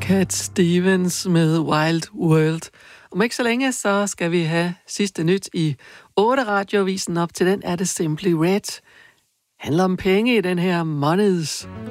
Cat Stevens med Wild World. Om ikke så længe, så skal vi have sidste nyt i 8 radioavisen. Op til den er det Simply Red. Handler om penge i den her Money's